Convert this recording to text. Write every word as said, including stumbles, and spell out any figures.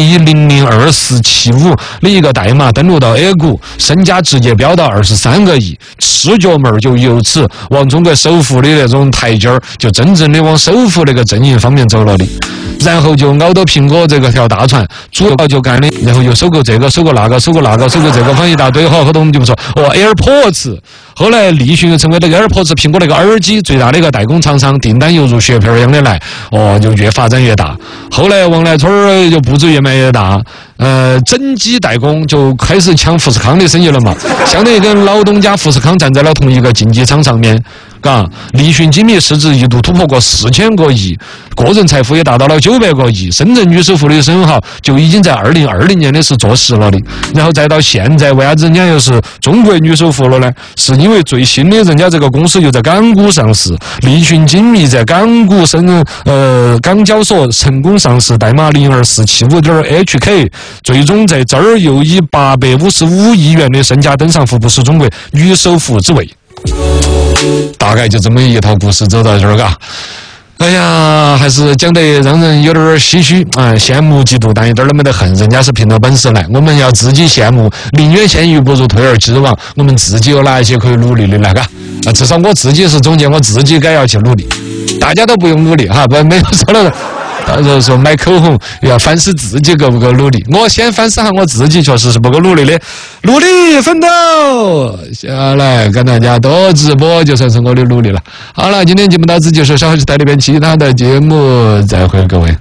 一零零二四七五的一个代码登录到 A 股，身价直接飙到二十三个亿，赤脚门就由此往中国首富的那种台阶儿，就真正的往首富那个阵营方面走了的。然后就熬到苹果这个条大船，主要就干的，然后又收购这个，收购那个，收购那个，收购这个，反正一大堆。好，后头我们就不说哦 ，AirPods。后来立讯又成为那个 AirPods 苹果那个耳机最大的一个代工厂商，订单又如雪片一样的来，哦，就越发展越大。后来王来春儿就步子越迈越大，呃，整机代工就开始抢富士康的生意了嘛，相当于跟老东家富士康站在了同一个竞技场上面。嘎，立讯精密市值一度突破过四千个亿，个人财富也达到了九百个亿。深圳女首富的沈豪就已经在二零二零年的是做实了的，然后再到现在，为啥子人家又是中国女首富了呢？是因为最新的人家这个公司又在港股上市，立讯精密在港股深呃港交所成功上市，代码零二四七五点 H K， 最终在这儿又以八百五十五亿元的身价登上福布斯中国女首富之位。大概就这么一套故事走到这儿，嘎。哎呀，还是讲得让人有点唏嘘啊、嗯，羡慕嫉妒，但一点都没得恨，人家是凭着本事来，我们要自己羡慕，宁愿羡鱼不如退而结网，我们自己有哪一些可以努力的来，嘎？啊，至少我自己是总结，我自己该要去努力，大家都不用努力哈，不没有说了。到时候说买口红要反思自己够不够努力，我先反思下我自己确实是不够努力的，努力奋斗下来跟大家多直播就算是我的努力了。好了，今天节目到此结束，稍后去台里边其他的节目再会各位。